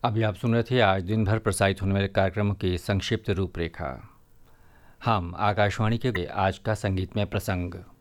अभी आप सुन रहे थे आज दिन भर प्रसारित होने वाले कार्यक्रमों की संक्षिप्त रूपरेखा। हम आकाशवाणी के आज का संगीतमय प्रसंग।